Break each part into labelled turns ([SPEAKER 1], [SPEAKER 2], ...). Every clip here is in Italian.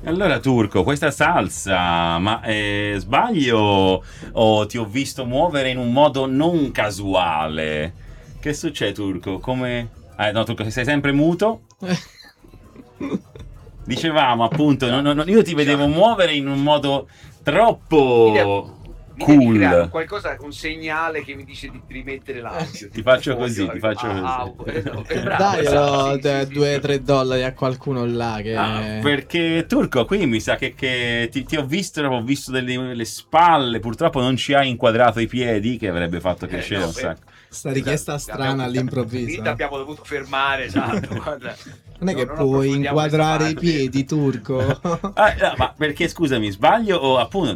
[SPEAKER 1] Allora Turco, questa salsa, ma sbaglio o ti ho visto muovere in un modo non casuale? Che succede Turco? Come... no Turco, sei sempre muto? Dicevamo appunto, io ti vedevo
[SPEAKER 2] Diciamo,
[SPEAKER 1] muovere in un modo
[SPEAKER 2] mi, de-
[SPEAKER 1] troppo
[SPEAKER 2] mi devi creare un
[SPEAKER 1] cool.
[SPEAKER 2] qualcosa, un segnale che mi dice di rimettere l'audio,
[SPEAKER 1] Ti
[SPEAKER 2] tipo
[SPEAKER 1] faccio
[SPEAKER 2] fuoco,
[SPEAKER 1] così, ti faccio così.
[SPEAKER 2] no, è bravo, esatto,
[SPEAKER 3] Daglielo
[SPEAKER 2] sì, sì, sì, sì.
[SPEAKER 3] 2-3 dollari a qualcuno là
[SPEAKER 1] Ah,
[SPEAKER 3] che...
[SPEAKER 1] perché Turco qui mi sa che ti ho visto delle le spalle, purtroppo non ci hai inquadrato i piedi, che avrebbe fatto crescere
[SPEAKER 2] No,
[SPEAKER 1] un sacco.
[SPEAKER 3] Sta
[SPEAKER 2] esatto,
[SPEAKER 3] richiesta strana all'improvviso.
[SPEAKER 2] abbiamo dovuto fermare, esatto, guarda,
[SPEAKER 3] Non è che
[SPEAKER 2] non
[SPEAKER 3] puoi
[SPEAKER 2] approfondiamo questa
[SPEAKER 3] inquadrare i
[SPEAKER 2] parte.
[SPEAKER 3] piedi, Turco.
[SPEAKER 1] No, ma perché scusami, sbaglio o appunto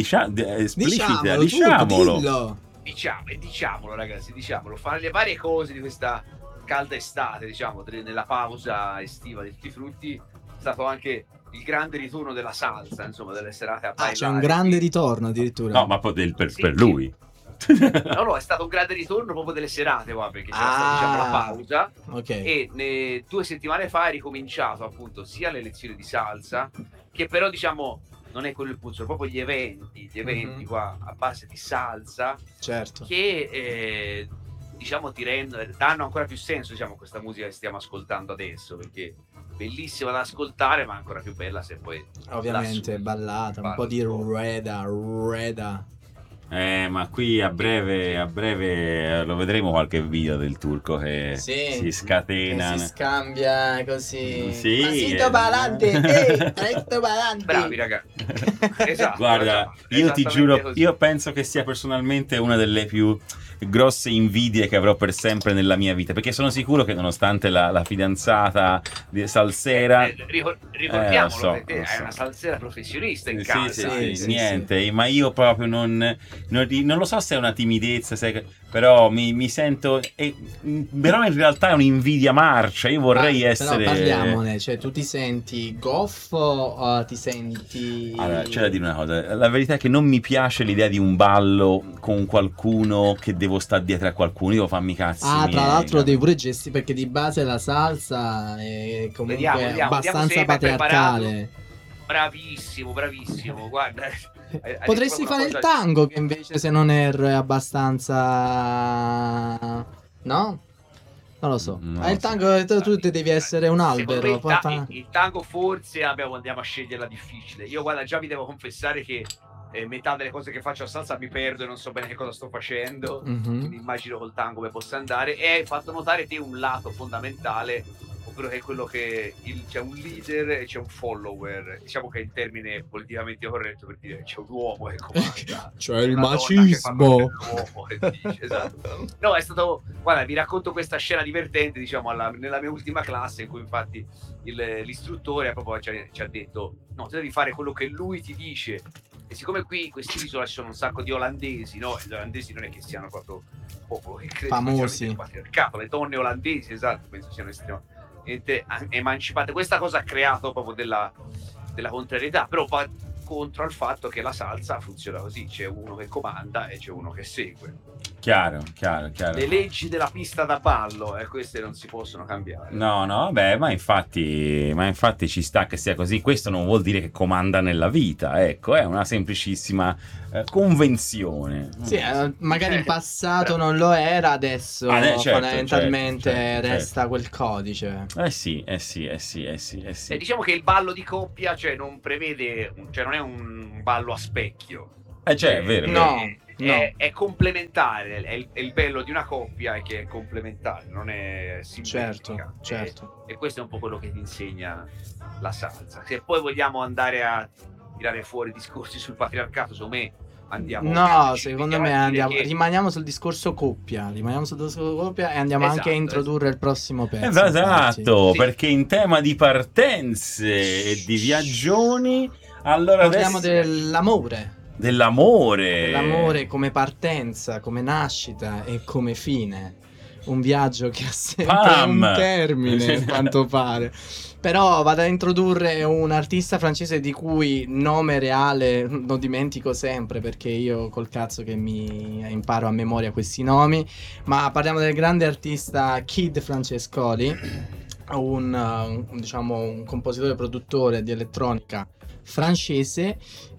[SPEAKER 1] esplicita,
[SPEAKER 3] Diciamolo, Turco,
[SPEAKER 1] diciamolo.
[SPEAKER 3] dillo.
[SPEAKER 2] Diciamolo ragazzi, diciamolo, fare le varie cose di questa calda estate, diciamo, nella pausa estiva di tutti i frutti, è stato anche il grande ritorno della salsa, insomma, delle serate a
[SPEAKER 3] Ah, c'è un
[SPEAKER 2] ballare,
[SPEAKER 3] grande
[SPEAKER 2] sì.
[SPEAKER 3] ritorno
[SPEAKER 1] No,
[SPEAKER 3] addirittura.
[SPEAKER 1] ma poi per
[SPEAKER 2] Sì, sì.
[SPEAKER 1] lui.
[SPEAKER 2] No, no, è stato un grande ritorno proprio delle serate qua, perché c'era stata, diciamo, la
[SPEAKER 3] Ah,
[SPEAKER 2] pausa
[SPEAKER 3] ok.
[SPEAKER 2] e 2 settimane fa è ricominciato appunto sia le lezioni di salsa, che però, diciamo, non è quello il punto, sono proprio gli eventi
[SPEAKER 3] Mhm,
[SPEAKER 2] qua a base di salsa
[SPEAKER 3] certo.
[SPEAKER 2] che diciamo danno ancora più senso, diciamo, a questa musica che stiamo ascoltando adesso, perché bellissima da ascoltare ma ancora più bella se poi
[SPEAKER 3] Ovviamente ballata, un po' di reda, reda.
[SPEAKER 1] Ma qui a breve lo vedremo qualche video del turco che
[SPEAKER 3] Sì,
[SPEAKER 1] si
[SPEAKER 3] che si
[SPEAKER 1] scatena.
[SPEAKER 3] scambia così.
[SPEAKER 1] Sì.
[SPEAKER 3] Pasito pa'lante, ehi, recto
[SPEAKER 2] bravi
[SPEAKER 3] pa'lante.
[SPEAKER 2] ragazzi. Esatto,
[SPEAKER 1] Guarda,
[SPEAKER 2] esatto,
[SPEAKER 1] io ti
[SPEAKER 2] esattamente
[SPEAKER 1] giuro, io
[SPEAKER 2] così.
[SPEAKER 1] penso che sia personalmente una delle più grosse invidie che avrò per sempre nella mia vita, perché sono sicuro che nonostante la fidanzata di Salsera, lo
[SPEAKER 2] Ricordiamolo,
[SPEAKER 1] so,
[SPEAKER 2] perché
[SPEAKER 1] lo
[SPEAKER 2] è
[SPEAKER 1] so.
[SPEAKER 2] una salsera professionista in
[SPEAKER 1] Sì, sì,
[SPEAKER 2] casa
[SPEAKER 3] Sì,
[SPEAKER 1] sì,
[SPEAKER 2] anche.
[SPEAKER 3] sì, sì.
[SPEAKER 1] niente, ma io proprio non lo so se è una timidezza, però mi sento, però in realtà è un'invidia marcia, io
[SPEAKER 3] Ma
[SPEAKER 1] vorrei
[SPEAKER 3] però
[SPEAKER 1] essere...
[SPEAKER 3] parliamone, cioè tu ti senti goffo o ti
[SPEAKER 1] Allora, c'è da
[SPEAKER 3] senti...
[SPEAKER 1] dire una cosa, la verità è che non mi piace l'idea di un ballo con qualcuno che devo stare dietro a qualcuno, io devo farmi i cazzi
[SPEAKER 3] Ah, tra
[SPEAKER 1] miei,
[SPEAKER 3] l'altro devi
[SPEAKER 1] capito?
[SPEAKER 3] pure gestire perché di base la salsa è
[SPEAKER 2] Vediamo,
[SPEAKER 3] comunque
[SPEAKER 2] vediamo
[SPEAKER 3] abbastanza
[SPEAKER 2] se hai preparato.
[SPEAKER 3] patriarcale.
[SPEAKER 2] Bravissimo, bravissimo. Guarda, hai detto
[SPEAKER 3] Potresti
[SPEAKER 2] proprio una
[SPEAKER 3] fare il
[SPEAKER 2] cosa.
[SPEAKER 3] tango che invece se non erro è abbastanza... No? Non lo so.
[SPEAKER 1] Non
[SPEAKER 3] Ah,
[SPEAKER 1] lo
[SPEAKER 3] il
[SPEAKER 1] so.
[SPEAKER 3] tango tu te devi essere un
[SPEAKER 2] Secondo me
[SPEAKER 3] albero.
[SPEAKER 2] il tango forse andiamo a sceglierla difficile. Io guarda, già vi devo confessare che metà delle cose che faccio a salsa mi perdo e non so bene che cosa sto facendo,
[SPEAKER 3] Mhm.
[SPEAKER 2] quindi immagino col tango come possa andare. E hai fatto notare te un lato fondamentale, ovvero che è quello che c'è un leader e c'è un follower. Diciamo che è il termine politicamente corretto per dire c'è un uomo che comanda
[SPEAKER 3] C'è
[SPEAKER 2] e
[SPEAKER 3] il
[SPEAKER 2] una donna che fa quello che
[SPEAKER 3] macismo.
[SPEAKER 2] l'uomo che dice. Esatto. No, è stato, guarda, vi racconto questa scena divertente, diciamo, nella mia ultima classe, in cui infatti l'istruttore proprio ci ha detto: no, tu devi fare quello che lui ti dice. E siccome qui in quest'isola ci sono un sacco di olandesi, no? Gli olandesi non è che siano proprio un popolo che crede
[SPEAKER 3] Famosi.
[SPEAKER 2] nel patriarcato, le donne olandesi, esatto, penso siano estremamente emancipate. Questa cosa ha creato proprio della contrarietà, però va contro al fatto che la salsa funziona così: c'è uno che comanda e c'è uno che segue.
[SPEAKER 1] Chiaro, chiaro, chiaro.
[SPEAKER 2] Le leggi della pista da ballo, queste non si possono cambiare.
[SPEAKER 1] No, no, vabbè, ma infatti ci sta che sia così. Questo non vuol dire che comanda nella vita, ecco, è una semplicissima convenzione.
[SPEAKER 3] Sì, magari in passato non lo era, adesso
[SPEAKER 1] Certo, certo,
[SPEAKER 3] fondamentalmente
[SPEAKER 1] certo,
[SPEAKER 3] resta
[SPEAKER 1] certo.
[SPEAKER 3] quel codice.
[SPEAKER 1] Sì, sì, sì, sì, sì.
[SPEAKER 2] Diciamo che il ballo di coppia, cioè, non prevede, cioè non è un ballo a specchio.
[SPEAKER 1] È vero, è vero.
[SPEAKER 3] No, no,
[SPEAKER 2] È complementare, è il bello di una coppia è che è complementare, non è simmetrica.
[SPEAKER 3] certo, certo.
[SPEAKER 2] E questo è un po' quello che ti insegna la salsa. Se poi vogliamo andare a tirare fuori discorsi sul patriarcato, secondo me
[SPEAKER 3] No, secondo me
[SPEAKER 2] a dire
[SPEAKER 3] andiamo,
[SPEAKER 2] che...
[SPEAKER 3] rimaniamo sul discorso coppia, rimaniamo sul discorso coppia e andiamo anche a
[SPEAKER 2] Esatto,
[SPEAKER 3] introdurre il prossimo pezzo, infatti.
[SPEAKER 1] Esatto,
[SPEAKER 2] sì.
[SPEAKER 1] perché in tema di partenze e di viaggioni, allora
[SPEAKER 3] Parliamo
[SPEAKER 1] adesso
[SPEAKER 3] dell'amore.
[SPEAKER 1] dell'amore.
[SPEAKER 3] Dell'amore come partenza, come nascita e come fine. Un viaggio che ha sempre
[SPEAKER 1] Pam!
[SPEAKER 3] un termine, a quanto pare. Però vado a introdurre un artista francese di cui nome reale lo dimentico sempre, perché io col cazzo che mi imparo a memoria questi nomi. Ma parliamo del grande artista Kid Francescoli, un compositore produttore di elettronica francese,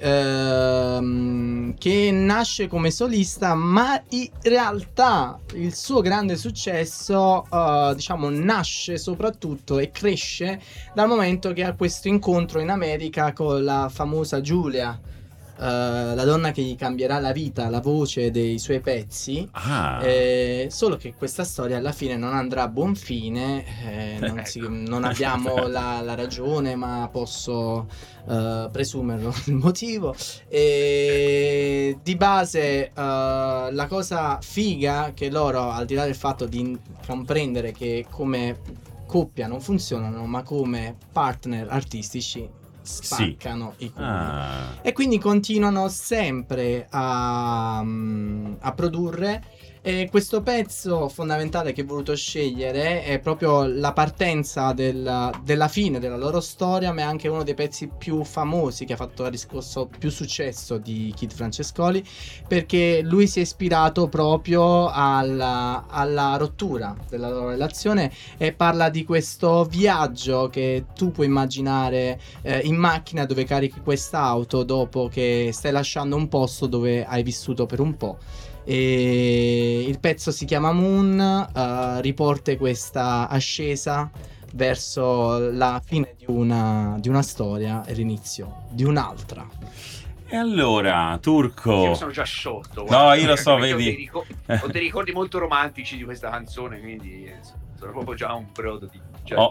[SPEAKER 3] che nasce come solista, ma in realtà il suo grande successo nasce soprattutto e cresce dal momento che ha questo incontro in America con la famosa Giulia, la donna che gli cambierà la vita, la voce dei suoi pezzi. Solo che questa storia alla fine non andrà a buon fine, non abbiamo la ragione, ma posso presumerlo il motivo. E di base la cosa figa che loro, al di là del fatto di comprendere che come coppia non funzionano, ma come partner artistici spaccano i cuori. E quindi continuano sempre a produrre. E questo pezzo fondamentale che ho voluto scegliere è proprio la partenza della fine della loro storia, ma è anche uno dei pezzi più famosi che ha riscosso più successo di Kid Francescoli, perché lui si è ispirato proprio alla rottura della loro relazione e parla di questo viaggio che tu puoi immaginare in macchina, dove carichi quest'auto dopo che stai lasciando un posto dove hai vissuto per un po'. E il pezzo si chiama Moon, riporta questa ascesa verso la fine di una storia e l'inizio di un'altra.
[SPEAKER 1] E allora, Turco,
[SPEAKER 2] io sono già sciolto.
[SPEAKER 1] No, io lo so, vedi.
[SPEAKER 2] Ho dei ricordi molto romantici di questa canzone, quindi sono proprio già un brodo di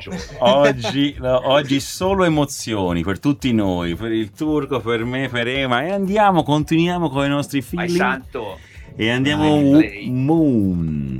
[SPEAKER 1] oggi solo emozioni per tutti noi, per il Turco, per me, per Ema. E continuiamo con i nostri figli.
[SPEAKER 2] Santo.
[SPEAKER 1] E andiamo Moon.